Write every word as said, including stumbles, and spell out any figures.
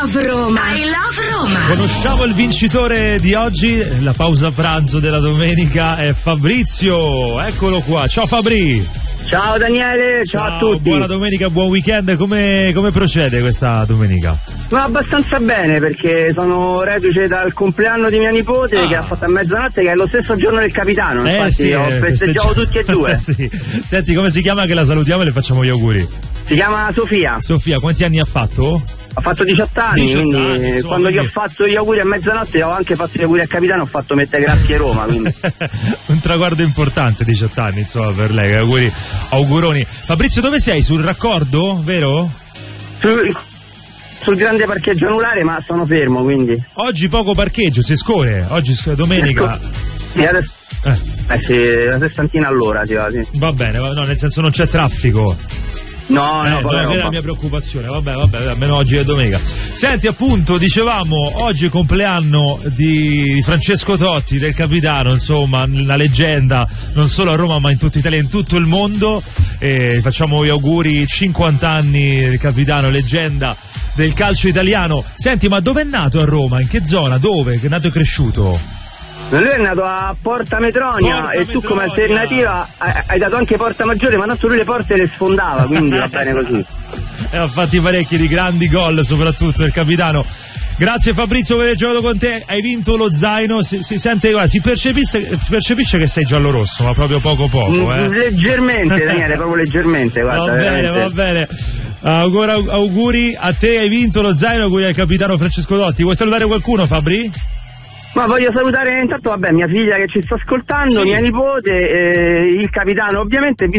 love Roma. I love Roma. Conosciamo il vincitore di oggi, la pausa pranzo della domenica è Fabrizio, eccolo qua. Ciao Fabri. Ciao Daniele, ciao, ciao a tutti. Buona domenica, buon weekend. Come, come procede questa domenica? Ma abbastanza bene, perché sono reduce dal compleanno di mia nipote ah. che ha fatto a mezzanotte, che è lo stesso giorno del capitano. Eh, infatti sì, ho festeggiato tutti e due. Sì. Senti, come si chiama, che la salutiamo e le facciamo gli auguri? Si chiama Sofia. Sofia, quanti anni ha fatto? Ha fatto diciotto anni, diciotto quindi anni, insomma, quando quindi... gli ho fatto gli auguri a mezzanotte ho anche fatto gli auguri al capitano, ho fatto mettere grazie Roma, quindi. Un traguardo importante, diciotto anni, insomma, per lei. Auguri, auguroni. Fabrizio, dove sei? Sul raccordo, vero? Sul, sul grande parcheggio anulare, ma sono fermo, quindi. Oggi poco parcheggio, si scorre, oggi è domenica. Sì, adesso... Eh. eh sì, una sessantina all'ora si va, sì. Va bene, no, nel senso non c'è traffico. No, eh, no, non è la mia preoccupazione, vabbè, vabbè, almeno oggi è domenica. Senti, appunto, dicevamo, oggi è il compleanno di Francesco Totti, del capitano, insomma, una leggenda, non solo a Roma ma in tutta Italia, in tutto il mondo. E facciamo gli auguri, cinquanta anni del capitano, leggenda del calcio italiano. Senti, ma dove è nato a Roma? In che zona? Dove? Che è nato e cresciuto? Lui è nato a Porta Metronia Porta e tu Metronia. Come alternativa hai dato anche Porta Maggiore, ma tanto lui le porte le sfondava, quindi va bene così. E ha fatti parecchi di grandi gol, soprattutto il capitano. Grazie Fabrizio per aver giocato con te, hai vinto lo zaino, si, si sente, guarda, si percepisce, si percepisce che sei giallorosso, ma proprio poco poco, eh. Leggermente Daniele, proprio leggermente, guarda. Va bene, veramente. va bene. Augura, auguri a te, hai vinto lo zaino, auguri al capitano Francesco Totti. Vuoi salutare qualcuno, Fabri? Ma voglio salutare intanto, vabbè, mia figlia che ci sta ascoltando, sì. Mia nipote, eh, il capitano ovviamente, visto